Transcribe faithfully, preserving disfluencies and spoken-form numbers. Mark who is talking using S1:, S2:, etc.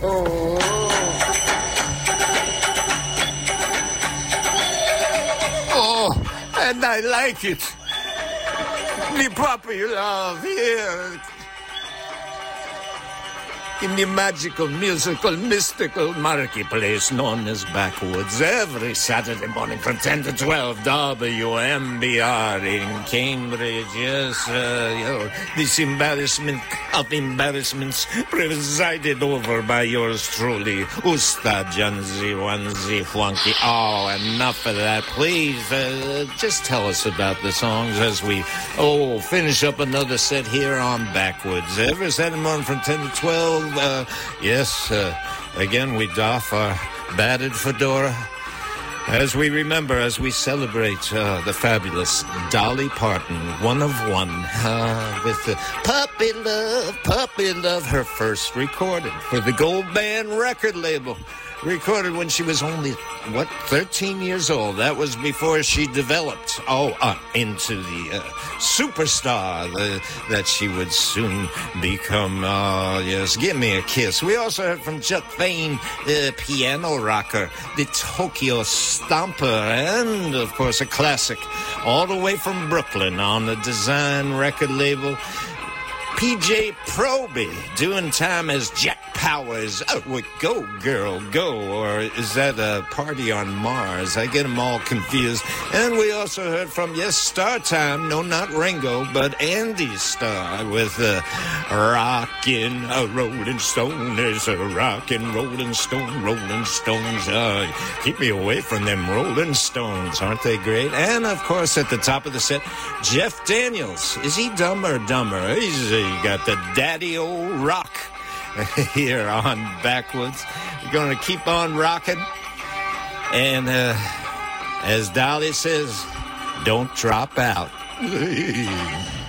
S1: Oh. Oh, and I like it. The puppy love here. In the magical, musical, mystical marketplace known as Backwoods, every Saturday morning from ten to twelve, W M B R in Cambridge. Yes, uh, you know, this embarrassment of embarrassments presided over by yours truly, Ustad Janzi Wanzi Fwunky. Oh, enough of that. Please, uh, just tell us about the songs as we, oh, finish up another set here on Backwoods. Every Saturday morning from ten to twelve, Uh, yes, uh, again, we doff our battered fedora as we remember, as we celebrate uh, the fabulous Dolly Parton, one of one, uh, with the Puppy Love, Puppy Love, her first recorded for the Gold Band record label. Recorded when she was only, what, thirteen years old. That was before she developed, oh, uh, into the uh, superstar the, that she would soon become. Oh, yes, Give Me a Kiss. We also heard from Chet Fain, the piano rocker, the Tokyo Stomper, and, of course, a classic all the way from Brooklyn on the Design record label. P J Proby doing time as Jack Powers. Oh, wait, go, girl, go. Or is that a Party on Mars? I get them all confused. And we also heard from, yes, Star Time. No, not Ringo, but Andy Starr with uh, Rockin' a Rolling Stone. There's a rockin' Rolling Stone, Rolling Stones. Uh, keep me away from them Rolling Stones. Aren't they great? And, of course, at the top of the set, Jeff Daniels. Is he dumb or dumber? He's uh, You got the daddy old rock here on Backwoods. We're going to keep on rocking. And uh, as Dolly says, don't drop out.